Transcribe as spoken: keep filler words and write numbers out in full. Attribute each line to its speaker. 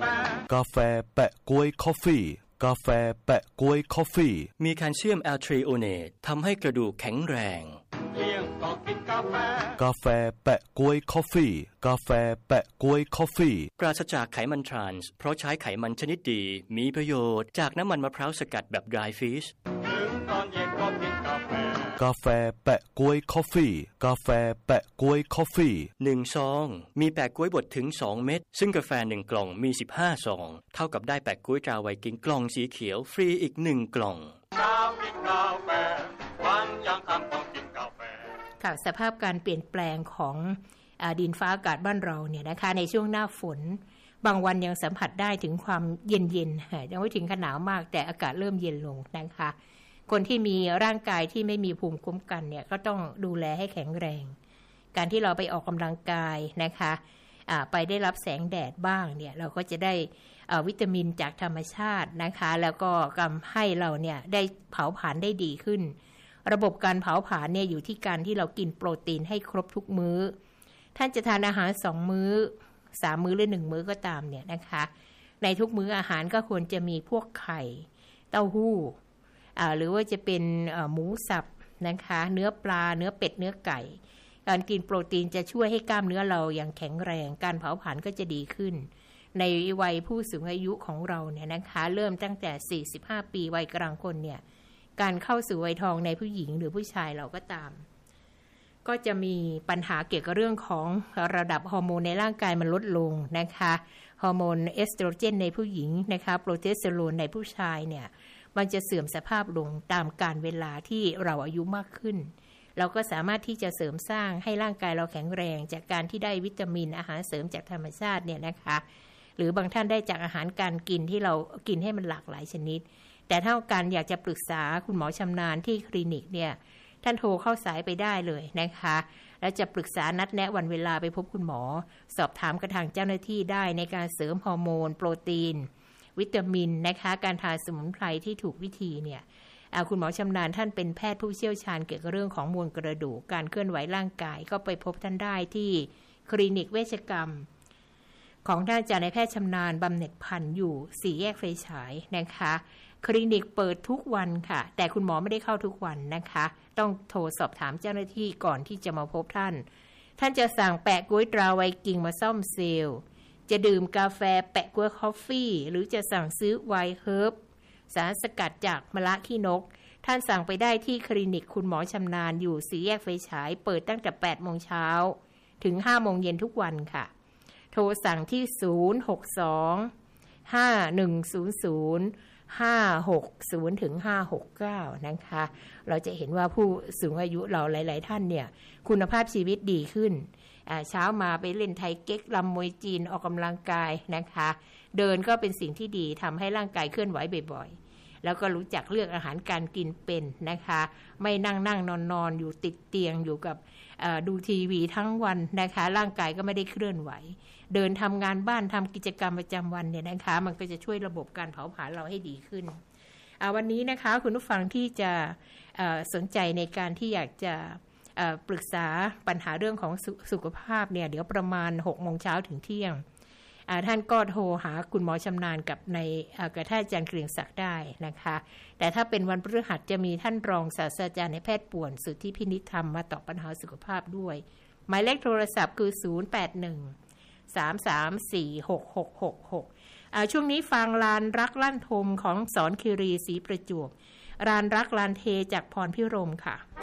Speaker 1: กาแฟแปะก๊วยคอฟฟี่กาแฟแปะก๊วยคอฟฟี่
Speaker 2: มีแคลเซียมแอลทรีโอเนตทำให้กระดูกแข็งแรง
Speaker 1: เที่ยงก็กินกาแฟกาแฟแปะก๊วยคอฟฟี่กาแฟแปะก๊วยคอฟฟี่
Speaker 2: ปราศจากไขมันทรานส์เพราะใช้ไขมันชนิดดีมีประโยชน์จากน้ำมันมะพร้าวสกัดแบบ dry fish ถึงตอนเย็นก็กินกาแฟ
Speaker 1: กาแฟแปะก๊วยคอฟฟี่กาแฟแปะก๊วยคอฟฟี่
Speaker 2: หนึ่งซองมีแปะก๊วยบดถึงสองเม็ดซึ่งกาแฟหนึ่งกล่องมีสิบห้าซองเท่ากับได้แปะก๊วยตราไวกิ้งกล่องสีเขียวฟรีอีกหนึ่งกล่อง
Speaker 3: เช้ากินกาแฟวันยังค่ำต้องกินกาแฟ
Speaker 4: ค่ะสภาพการเปลี่ยนแปลงของดินฟ้าอากาศบ้านเราเนี่ยนะคะในช่วงหน้าฝนบางวันยังสัมผัสได้ถึงความเย็นๆยังไม่ถึงขนาดหนาวมากแต่อากาศเริ่มเย็นลงนะคะคนที่มีร่างกายที่ไม่มีภูมิคุ้มกันเนี่ยก็ต้องดูแลให้แข็งแรงการที่เราไปออกกำลังกายนะคะไปได้รับแสงแดดบ้างเนี่ยเราก็จะได้วิตามินจากธรรมชาตินะคะแล้วก็ทำให้เราเนี่ยได้เผาผลาญได้ดีขึ้นระบบการเผาผลาญเนี่ยอยู่ที่การที่เรากินโปรตีนให้ครบทุกมื้อท่านจะทานอาหารสองมื้อสามมื้อหรือหนึ่งมื้อก็ตามเนี่ยนะคะในทุกมื้ออาหารก็ควรจะมีพวกไข่เต้าหู้หรือว่าจะเป็นหมูสับนะคะเนื้อปลาเนื้อเป็ดเนื้อไก่การกินโปรตีนจะช่วยให้กล้ามเนื้อเราอย่างแข็งแรงการเผาผลาญก็จะดีขึ้นในวัยผู้สูงอายุของเราเนี่ยนะคะเริ่มตั้งแต่สี่สิบห้าปีวัยกลางคนเนี่ยการเข้าสู่วัยทองในผู้หญิงหรือผู้ชายเราก็ตามก็จะมีปัญหาเกี่ยวกับเรื่องของระดับฮอร์โมนในร่างกายมันลดลงนะคะฮอร์โมนเอสโตรเจนในผู้หญิงนะคะโปรเจสเตอโรนในผู้ชายเนี่ยมันจะเสื่อมสภาพลงตามกาลเวลาที่เราอายุมากขึ้นเราก็สามารถที่จะเสริมสร้างให้ร่างกายเราแข็งแรงจากการที่ได้วิตามินอาหารเสริมจากธรรมชาติเนี่ยนะคะหรือบางท่านได้จากอาหารการกินที่เรากินให้มันหลากหลายชนิดแต่ถ้าการอยากจะปรึกษาคุณหมอชำนาญที่คลินิกเนี่ยท่านโทรเข้าสายไปได้เลยนะคะแล้วจะปรึกษานัดแนะวันเวลาไปพบคุณหมอสอบถามกับทางเจ้าหน้าที่ได้ในการเสริมฮอร์โมนโปรตีนวิตามินนะคะการทานสมุนไพรที่ถูกวิธีเนี่ยคุณหมอชำนาญท่านเป็นแพทย์ผู้เชี่ยวชาญเกี่ยวกับเรื่องของมวลกระดูกการเคลื่อนไหวร่างกายก็ไปพบท่านได้ที่คลินิกเวชกรรมของท่านอาจารย์นายแพทย์ชำนาญบำเหน็จพันธ์อยู่สี่แยกไฟฉายนะคะคลินิกเปิดทุกวันค่ะแต่คุณหมอไม่ได้เข้าทุกวันนะคะต้องโทรสอบถามเจ้าหน้าที่ก่อนที่จะมาพบท่านท่านจะสั่งแปะก๊วยตราไวกิ้งมาซ่อมเซลล์จะดื่มกาแฟแปะก๊วยคอฟฟี่หรือจะสั่งซื้อไวน์เฮิร์บสารสกัดจากมะระขี้นกท่านสั่งไปได้ที่คลินิกคุณหมอชำนาญอยู่สี่แยกไฟฉายเปิดตั้งแต่ แปดโมงเช้าถึง ห้าโมงเย็นทุกวันค่ะโทรสั่งที่ศูนย์ หก สอง ห้า หนึ่ง ศูนย์ ศูนย์ ห้า หก ศูนย์ ถึง ห้า หก เก้านะคะเราจะเห็นว่าผู้สูงอายุเราหลายๆท่านเนี่ยคุณภาพชีวิตดีขึ้นเช้ามาไปเล่นไทเก๊กรำมวยจีนออกกำลังกายนะคะเดินก็เป็นสิ่งที่ดีทำให้ร่างกายเคลื่อนไหวบ่อยๆแล้วก็รู้จักเลือกอาหารการกินเป็นนะคะไม่นั่งนั่งนอนนอนอยู่ติดเตียงอยู่กับดูทีวีทั้งวันนะคะร่างกายก็ไม่ได้เคลื่อนไหวเดินทำงานบ้านทำกิจกรรมประจำวันเนี่ยนะคะมันก็จะช่วยระบบการเผาผลาญเราให้ดีขึ้นวันนี้นะคะคุณผู้ฟังที่จะสนใจในการที่อยากจะปรึกษาปัญหาเรื่องของสุขภาพเนี่ยเดี๋ยวประมาณ หกโมงเช้าถึงเที่ยงท่านก็โทรหาคุณหมอชำนาญกับในกระท่าอาจารย์เกรียงศักดิ์ได้นะคะแต่ถ้าเป็นวันพฤหัสจะมีท่านรองศาสตราจารย์นายแพทย์ป่วนสุทธิพินิจธรรมมาตอบปัญหาสุขภาพด้วยหมายเลขโทรศัพท์คือศูนย์ แปด หนึ่ง สาม สาม สี่ หก หก หก หกช่วงนี้ฟังลานรักลั่นทมของสอนคีรีศรีประจวบลานรักลานเทจากพรพิรมค่ะ